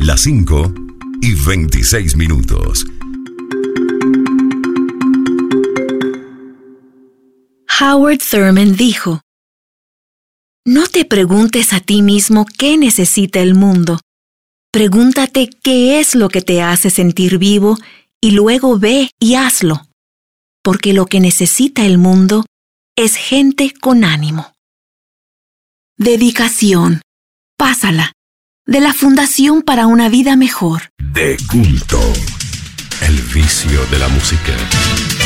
Las 5:26. Howard Thurman dijo: no te preguntes a ti mismo qué necesita el mundo. Pregúntate qué es lo que te hace sentir vivo y luego ve y hazlo. Porque lo que necesita el mundo es gente con ánimo. Dedicación. Pásala. De la Fundación para una Vida Mejor. De culto. El vicio de la música.